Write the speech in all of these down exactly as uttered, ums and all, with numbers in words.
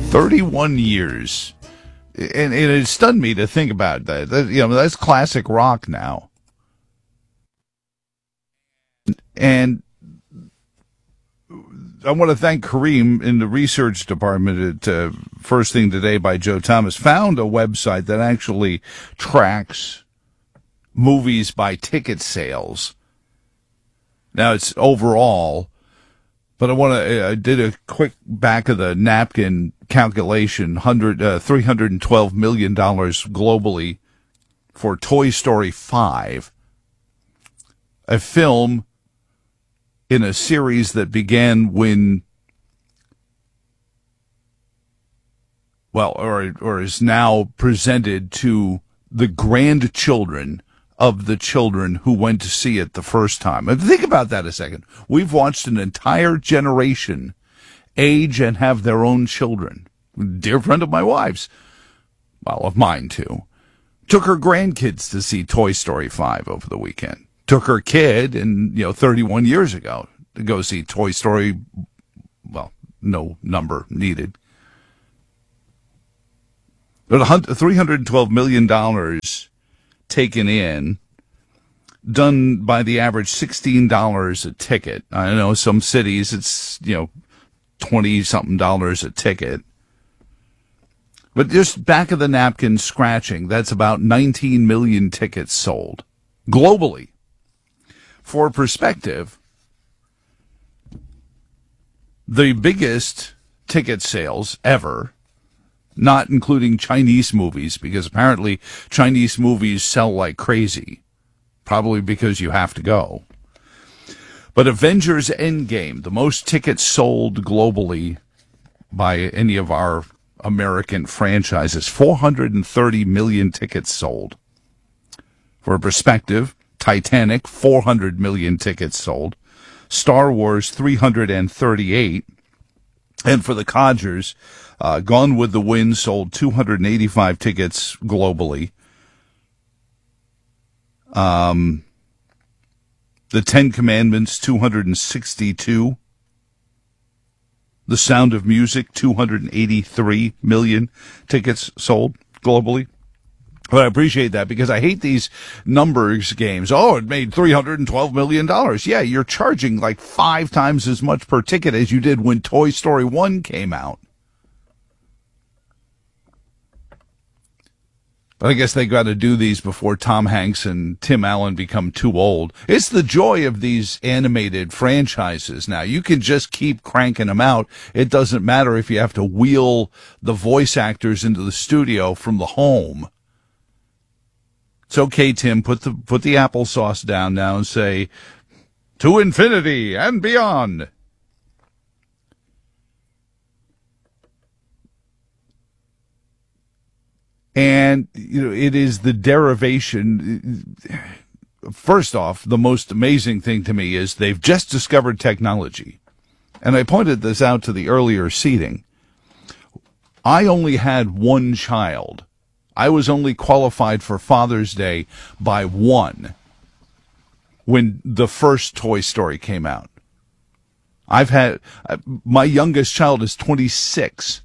thirty-one years. And, and it stunned me to think about that. that. You know, that's classic rock now. And I want to thank Kareem in the research department at uh, First Thing Today by Joe Thomas. Found a website that actually tracks movies by ticket sales. Now it's overall, but I want to. I did a quick back of the napkin calculation. Hundred, uh, three hundred and twelve million dollars globally for Toy Story five, a film in a series that began when, well, or or is now presented to the grandchildren of the children who went to see it the first time. And think about that a second. We've watched an entire generation age and have their own children. A dear friend of my wife's, well, of mine too, took her grandkids to see Toy Story five over the weekend. Took her kid, and you know, thirty-one years ago, to go see Toy Story. Well, no number needed. But three hundred twelve million dollars taken in, done by the average sixteen dollars a ticket. I know some cities it's, you know, twenty something dollars a ticket. But just back of the napkin scratching, that's about nineteen million tickets sold globally. For perspective, the biggest ticket sales ever, not including Chinese movies, because apparently Chinese movies sell like crazy, probably because you have to go. But Avengers Endgame, the most tickets sold globally by any of our American franchises, four hundred thirty million tickets sold. For perspective, Titanic, four hundred million tickets sold. Star Wars, three hundred thirty-eight. And for the codgers, uh, Gone with the Wind sold two hundred eighty-five tickets globally. Um, The Ten Commandments, two hundred sixty-two. The Sound of Music, two hundred eighty-three million tickets sold globally. But I appreciate that because I hate these numbers games. Oh, it made three hundred twelve million dollars. Yeah, you're charging like five times as much per ticket as you did when Toy Story one came out. But I guess they got to do these before Tom Hanks and Tim Allen become too old. It's the joy of these animated franchises now. You can just keep cranking them out. It doesn't matter if you have to wheel the voice actors into the studio from the home. It's okay, Tim. Put the put the applesauce down now and say, to infinity and beyond. And, you know, it is the derivation. First off, the most amazing thing to me is they've just discovered technology. And I pointed this out to the earlier seating. I only had one child. I was only qualified for Father's Day by one when the first Toy Story came out. I've had, my youngest child is twenty-six.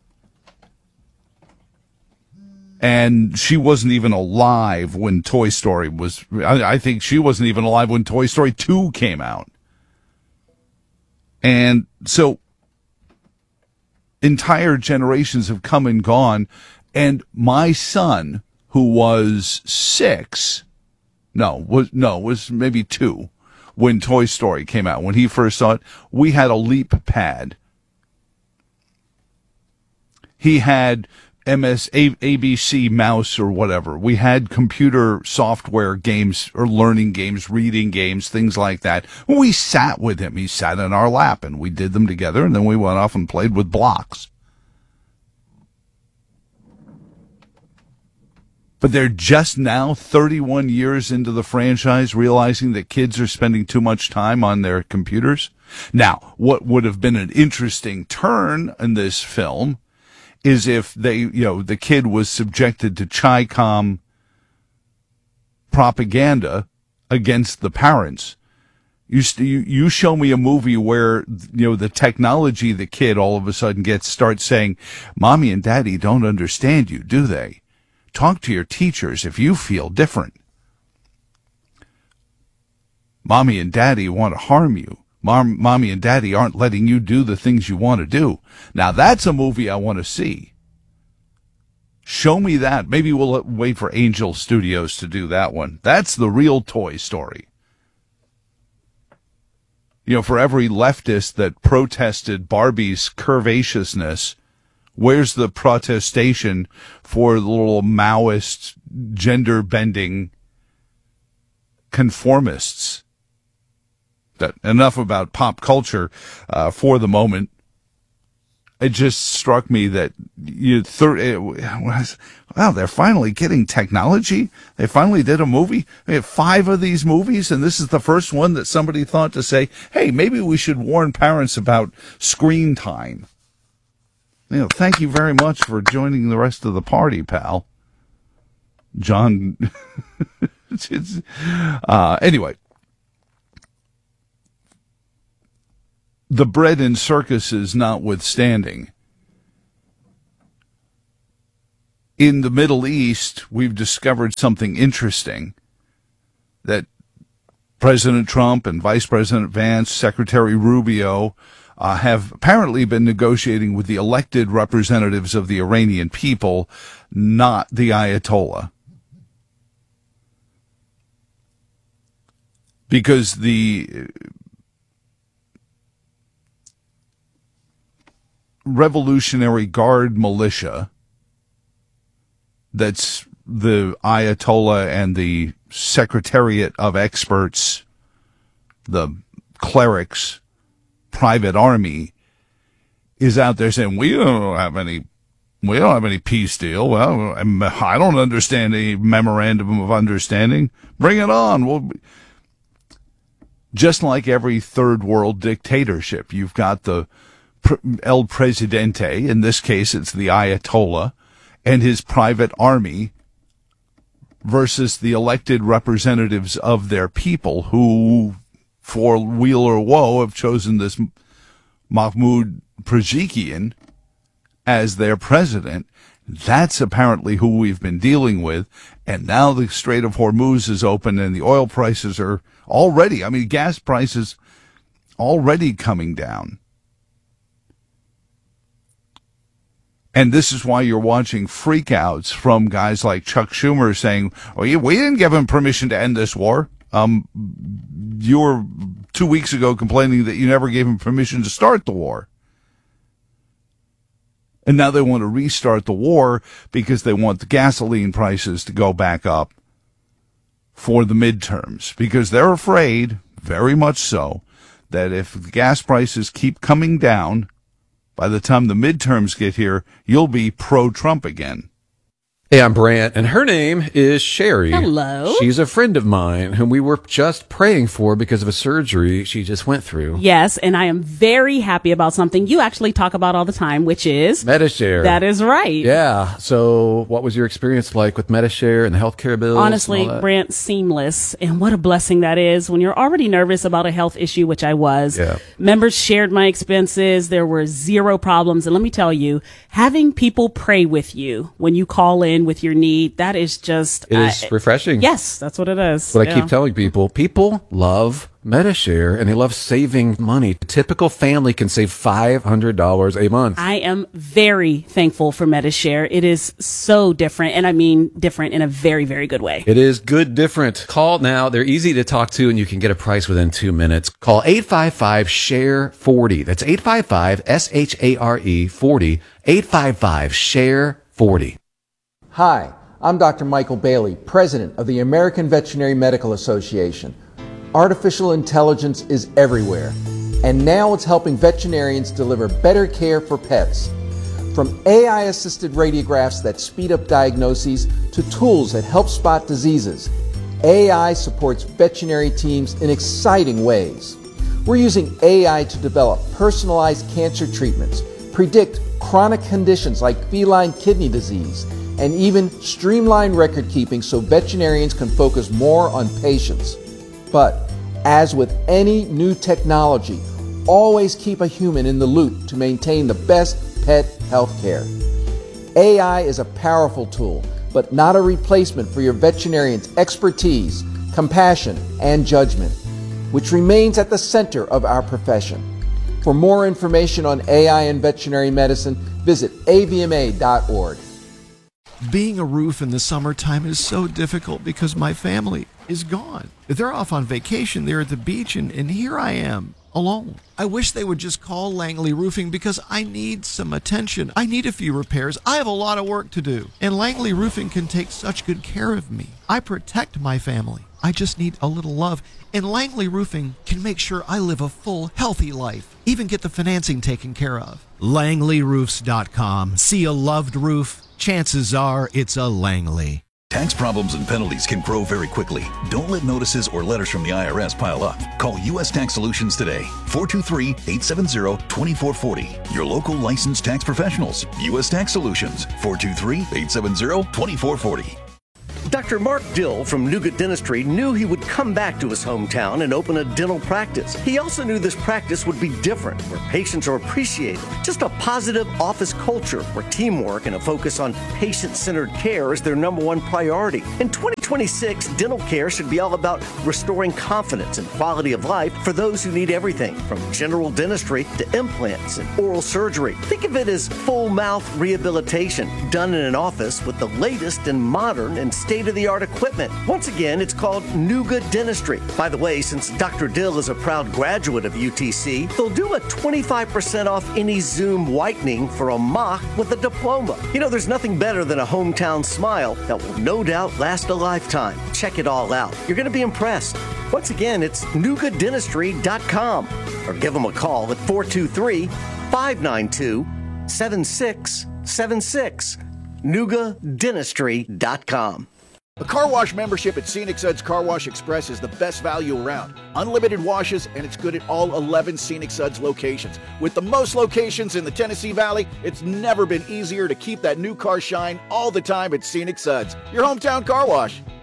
And she wasn't even alive when Toy Story was, I, I think she wasn't even alive when Toy Story two came out. And so entire generations have come and gone. And my son, who was six, no, was, no, was maybe two when Toy Story came out. When he first saw it, we had a Leap pad. He had M S, A, A B C mouse or whatever. We had computer software games or learning games, reading games, things like that. We sat with him. He sat in our lap and we did them together, and then we went off and played with blocks. But they're just now, thirty-one years into the franchise, realizing that kids are spending too much time on their computers. Now, what would have been an interesting turn in this film is if they, you know, the kid was subjected to Chi-Com propaganda against the parents. You, st- you you show me a movie where, you know, the technology, the kid all of a sudden gets starts saying, "Mommy and Daddy don't understand you, do they? Talk to your teachers if you feel different. Mommy and Daddy want to harm you. Mom, Mommy and Daddy aren't letting you do the things you want to do." Now that's a movie I want to see. Show me that. Maybe we'll wait for Angel Studios to do that one. That's the real Toy Story. You know, for every leftist that protested Barbie's curvaceousness, where's the protestation for the little Maoist, gender-bending conformists? That enough about pop culture uh, for the moment. It just struck me that you thir- it was, wow, they're finally getting technology. They finally did a movie. We have five of these movies, and this is the first one that somebody thought to say, hey, maybe we should warn parents about screen time. You know, thank you very much for joining the rest of the party, pal. John. it's, it's, uh, anyway. The bread and circuses notwithstanding, in the Middle East, we've discovered something interesting, that President Trump and Vice President Vance, Secretary Rubio, uh, have apparently been negotiating with the elected representatives of the Iranian people, not the Ayatollah. Because the Revolutionary Guard militia, that's the Ayatollah and the Secretariat of Experts, the clerics, private army, is out there saying, we don't have any, we don't have any peace deal. Well, I don't understand any memorandum of understanding. Bring it on. We'll, just like every third world dictatorship, you've got the El Presidente, in this case it's the Ayatollah, and his private army versus the elected representatives of their people who, for weal or woe, have chosen this Mahmoud Pezeshkian as their president. That's apparently who we've been dealing with. And now the Strait of Hormuz is open and the oil prices are already, I mean, gas prices already coming down. And this is why you're watching freakouts from guys like Chuck Schumer saying, "Oh, we didn't give him permission to end this war." Um, you were two weeks ago complaining that you never gave him permission to start the war. And now they want to restart the war because they want the gasoline prices to go back up for the midterms. Because they're afraid, very much so, that if the gas prices keep coming down, by the time the midterms get here, you'll be pro-Trump again. Hey, I'm Brant, and her name is Sherry. Hello. She's a friend of mine whom we were just praying for because of a surgery she just went through. Yes, and I am very happy about something you actually talk about all the time, which is Medi-Share. That is right. Yeah. So what was your experience like with Medi-Share and the healthcare bills? Honestly, Brant, seamless. And what a blessing that is when you're already nervous about a health issue, which I was. Yeah. Members shared my expenses. There were zero problems. And let me tell you, having people pray with you when you call in with your need, that is just it is uh, refreshing. Yes, that's what it is. What yeah. I keep telling people, people love Medi-Share and they love saving money. A typical family can save five hundred dollars a month. I am very thankful for Medi-Share. It is so different, and I mean different in a very, very good way. It is good different. Call now. They're easy to talk to, and you can get a price within two minutes. Call eight five five, S H A R E, forty. That's eight five five, S H A R E, forty. eight five five, S H A R E, forty. Hi, I'm Doctor Michael Bailey, President of the American Veterinary Medical Association. Artificial intelligence is everywhere, and now it's helping veterinarians deliver better care for pets. From A I-assisted radiographs that speed up diagnoses to tools that help spot diseases, A I supports veterinary teams in exciting ways. We're using A I to develop personalized cancer treatments, predict chronic conditions like feline kidney disease, and even streamline record keeping so veterinarians can focus more on patients. But As with any new technology, always keep a human in the loop to maintain the best pet health care. A I is a powerful tool, but not a replacement for your veterinarian's expertise, compassion, and judgment, which remains at the center of our profession. For more information on A I and veterinary medicine, visit A V M A dot org. Being a roof in the summertime is so difficult because my family is gone. They're off on vacation, they're at the beach, and, and here I am, alone. I wish they would just call Langley Roofing because I need some attention. I need a few repairs. I have a lot of work to do. And Langley Roofing can take such good care of me. I protect my family. I just need a little love. And Langley Roofing can make sure I live a full, healthy life. Even get the financing taken care of. Langley Roofs dot com. See a loved roof? Chances are it's a Langley. Tax problems and penalties can grow very quickly. Don't let notices or letters from the I R S pile up. Call U S Tax Solutions today. four two three, eight seven zero, two four four zero. Your local licensed tax professionals. U S Tax Solutions. four two three, eight seven zero, two four four zero. Doctor Mark Dill from Nougat Dentistry knew he would come back to his hometown and open a dental practice. He also knew this practice would be different, where patients are appreciated. Just a positive office culture where teamwork and a focus on patient-centered care is their number one priority. In twenty twenty-six, dental care should be all about restoring confidence and quality of life for those who need everything, from general dentistry to implants and oral surgery. Think of it as full mouth rehabilitation done in an office with the latest and modern and state-of-the-art equipment. Once again, it's called Nougat Dentistry. By the way, since Doctor Dill is a proud graduate of U T C, they'll do a twenty-five percent off any Zoom whitening for a mock with a diploma. You know, there's nothing better than a hometown smile that will no doubt last a lifetime. Check it all out. You're going to be impressed. Once again, it's nougat dentistry dot com or give them a call at four two three, five nine two, seven six seven six. nougat dentistry dot com. A car wash membership at Scenic Suds Car Wash Express is the best value around. Unlimited washes, and it's good at all eleven Scenic Suds locations. With the most locations in the Tennessee Valley, it's never been easier to keep that new car shine all the time at Scenic Suds, your hometown car wash.